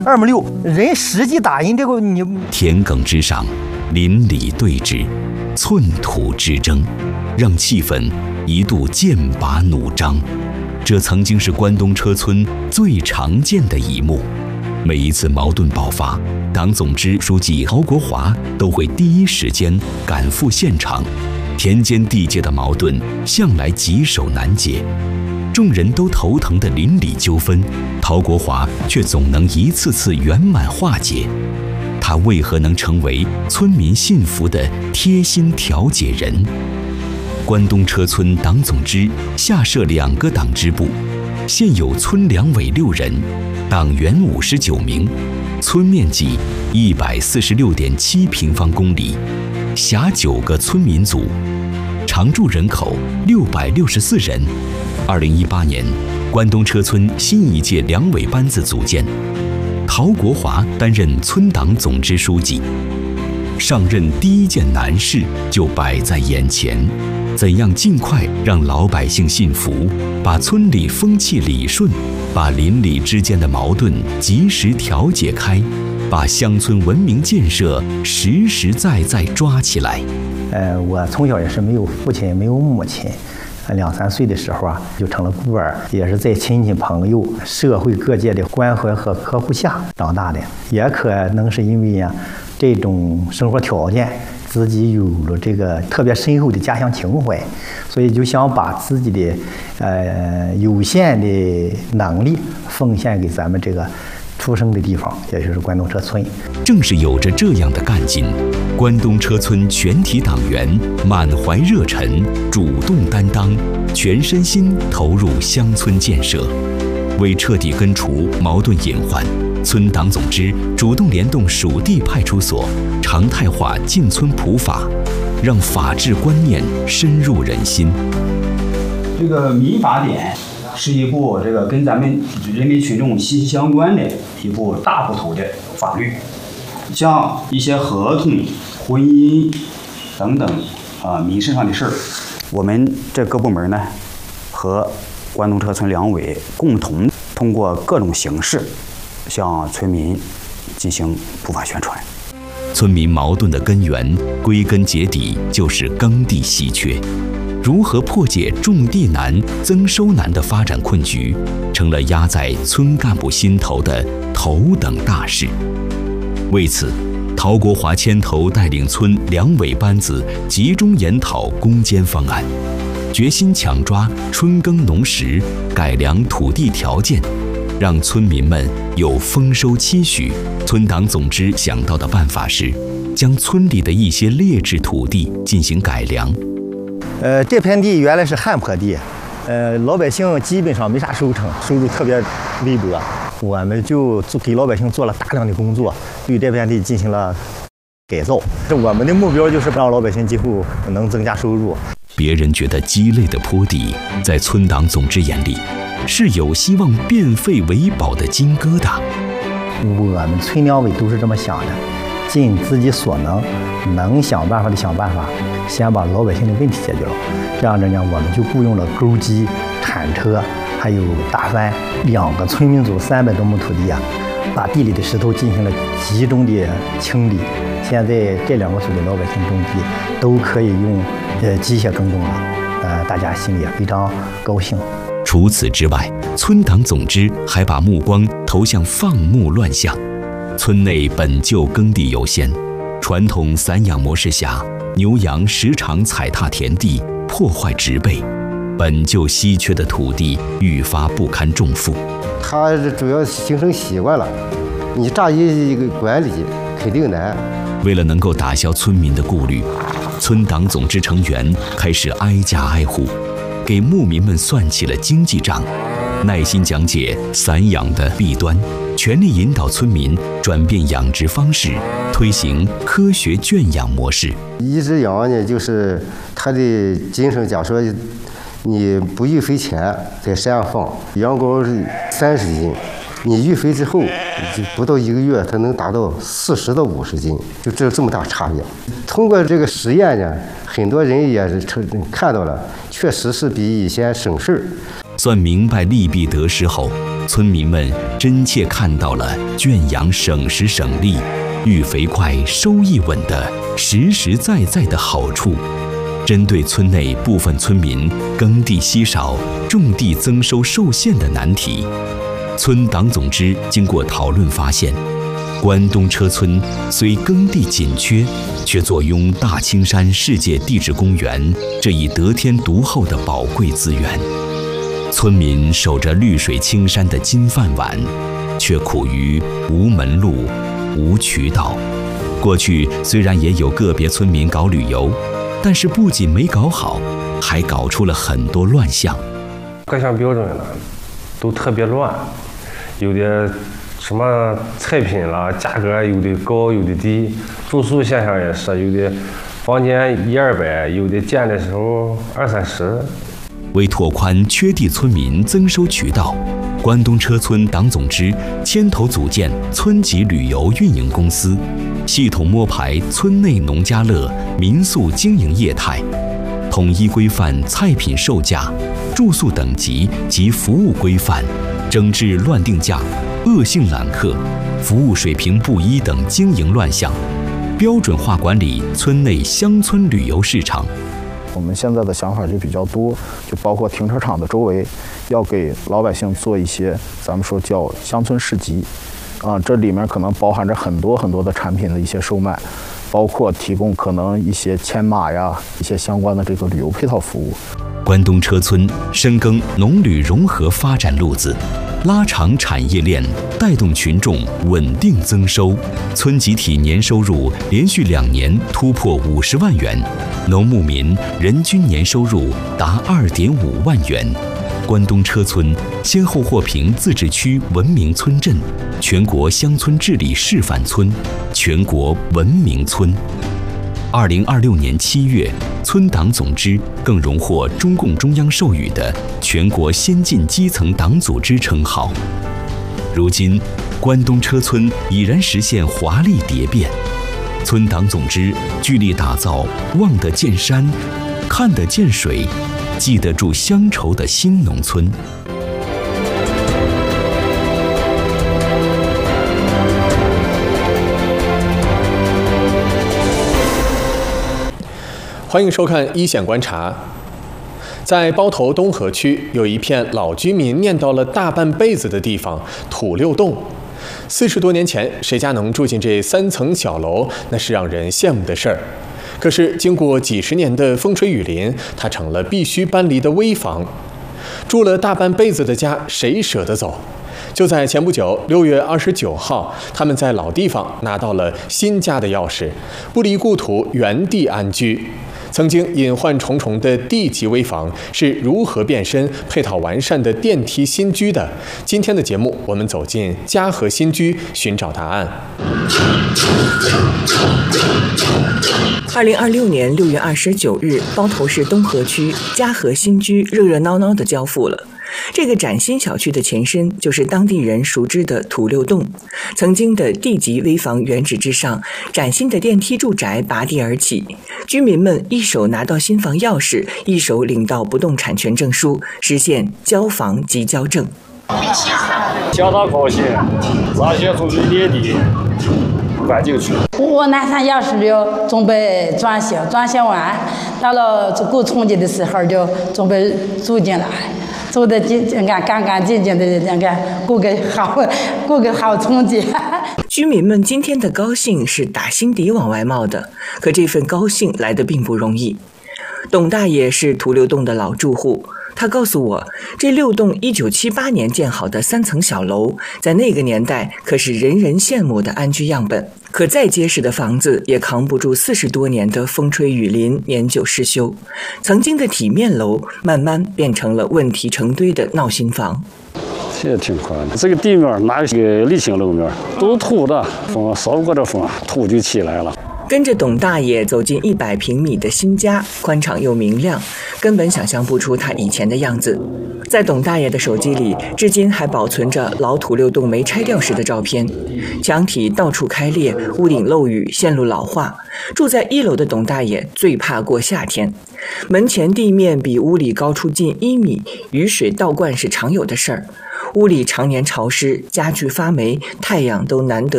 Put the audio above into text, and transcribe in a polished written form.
2.6米，人实际打印这个你。 田埂之上，邻里对峙，寸土之争，让气氛一度剑拔弩张。这曾经是关东车村最常见的一幕。每一次矛盾爆发，党总支书记陶国华都会第一时间赶赴现场。田间地界的矛盾向来棘手难解，众人都头疼的邻里纠纷，陶国华却总能一次次圆满化解。他为何能成为村民信服的贴心调解人？关东车村党总支下设2个党支部，现有村两委6人，党员59名，村面积146.7平方公里，辖9个村民组，常住人口664人。2018年，关东车村新一届两委班子组建，陶国华担任村党总支书记。上任第一件难事就摆在眼前，怎样尽快让老百姓信服，把村里风气理顺，把邻里之间的矛盾及时调解开，把乡村文明建设实实在在抓起来。 我从小也是没有父亲，没有母亲。2、3岁的时候啊，就成了孤儿，也是在亲戚朋友、社会各界的关怀和呵护下长大的。也可能是因为呀，这种生活条件，自己有了这个特别深厚的家乡情怀，所以就想把自己的有限的能力奉献给咱们这个出生的地方，也就是关东车村。 正是有着这样的干劲，关东车村全体党员满怀热忱，主动担当，全身心投入乡村建设。为彻底根除矛盾隐患，村党总支主动联动属地派出所，常态化进村普法，让法治观念深入人心。 这个民法典是一部这个跟咱们人民群众息息相关的一部大部头的法律，像一些合同、婚姻等等民事上的事儿，我们这各部门呢和关东车村两委共同通过各种形式向村民进行普法宣传。 村民矛盾的根源，归根结底就是耕地稀缺。如何破解种地难、增收难的发展困局，成了压在村干部心头的头等大事。为此，陶国华牵头带领村两委班子集中研讨攻坚方案，决心抢抓春耕农时，改良土地条件，让村民们有丰收期许。村党总支想到的办法是，将村里的一些劣质土地进行改良。 这片地原来是旱坡地，老百姓基本上没啥收成，收入特别微薄。我们就给老百姓做了大量的工作，对这片地进行了改造。我们的目标就是让老百姓今后能增加收入。 别人觉得鸡肋的坡地，在村党总支眼里，是有希望变废为宝的金疙瘩。 我们村两委都是这么想的，尽自己所能，能想办法的想办法，先把老百姓的问题解决了。这样着呢，我们就雇佣了钩机、铲车，还有大翻2个村民组300多亩土地啊，把地里的石头进行了集中的清理。现在这2个组的老百姓种地都可以用机械耕种了，大家心里也非常高兴。 除此之外，村党总支还把目光投向放牧乱象。村内本就耕地有限，传统散养模式下，牛羊时常踩踏田地，破坏植被，本就稀缺的土地愈发不堪重负。 它主要形成习惯了，你乍一个管理肯定难。 为了能够打消村民的顾虑，村党总支成员开始挨家挨户，给牧民们算起了经济账，耐心讲解散养的弊端，全力引导村民转变养殖方式，推行科学圈养模式。 一只羊呢，就是它的精神，假说你不育肥前在山上放，羊羔是30斤，你育肥之后，就不到1个月，它能达到40到50斤，就这么大差别。通过这个实验呢，很多人也是看到了，确实是比以前省事儿。 算明白利弊得失后， 村民们真切看到了圈养省时省力、育肥快、收益稳的实实在在的好处。针对村内部分村民耕地稀少、种地增收受限的难题，村党总支经过讨论发现，关东车村虽耕地紧缺，却坐拥大青山世界地质公园这一得天独厚的宝贵资源。村民守着绿水青山的金饭碗，却苦于无门路、无渠道。过去虽然也有个别村民搞旅游，但是不仅没搞好，还搞出了很多乱象。 各项标准呢，都特别乱，有的什么菜品啦，价格有的高，有的低；住宿现象也是，有的房间100-200，有的建的时候20-30。 为拓宽缺地村民增收渠道，关东车村党总支牵头组建村级旅游运营公司，系统摸排村内农家乐、民宿经营业态，统一规范菜品售价、住宿等级及服务规范，整治乱定价、恶性揽客、服务水平不一等经营乱象，标准化管理村内乡村旅游市场。 我们现在的想法就比较多，就包括停车场的周围，要给老百姓做一些咱们说叫乡村市集，这里面可能包含着很多很多的产品的一些售卖，包括提供可能一些牵马呀、一些相关的这个旅游配套服务。 关东车村深耕农旅融合发展路子，拉长产业链，带动群众稳定增收，村集体年收入连续2年突破50万元，农牧民人均年收入达2.5万元。关东车村先后获评自治区文明村镇、全国乡村治理示范村、全国文明村。2026年7月，村党总支更荣获中共中央授予的全国先进基层党组织称号。如今，关东车村已然实现华丽蝶变，村党总支聚力打造望得见山、看得见水、记得住乡愁的新农村。 欢迎收看一线观察。在包头东河区，有一片老居民念叨了大半辈子的地方——土六洞。40多年前，谁家能住进这3层小楼，那是让人羡慕的事儿。可是，经过几十年的风吹雨淋，它成了必须搬离的危房。住了大半辈子的家，谁舍得走？就在前不久，6月29号，他们在老地方拿到了新家的钥匙，不离故土，原地安居。曾经隐患重重的地级危房是如何变身配套完善的电梯新居的？今天的节目，我们走进嘉禾新居，寻找答案。 2026年6月29日，包头市东河区嘉禾新居热热闹闹地交付了。这个崭新小区的前身就是当地人熟知的土六洞，曾经的地级危房原址之上，崭新的电梯住宅拔地而起，居民们一手拿到新房钥匙，一手领到不动产权证书，实现交房即交证。 相当高兴，咱先从年底搬进去。 我拿上钥匙就准备装修，装修完到了过春节的时候就准备住进来。做的干干净净的，过个好春节。 居民们今天的高兴是打心底往外冒的，可这份高兴来得并不容易。董大爷是土六洞的老住户，他告诉我，这6栋1978年建好的3层小楼，在那个年代可是人人羡慕的安居样本。可再结实的房子也扛不住40多年的风吹雨淋，年久失修。曾经的体面楼，慢慢变成了问题成堆的闹心房。 现在挺宽的，这个地面哪有个立形路面，都是土的，风扫不过这风，土就起来了。 跟着董大爷走进100平米的新家，宽敞又明亮，根本想象不出他以前的样子。在董大爷的手机里，至今还保存着老土六洞没拆掉时的照片，墙体到处开裂，屋顶漏雨，线路老化。住在1楼的董大爷最怕过夏天，门前地面比屋里高出近1米，雨水倒灌是常有的事儿。 屋里常年潮湿，家具发霉，太阳都难得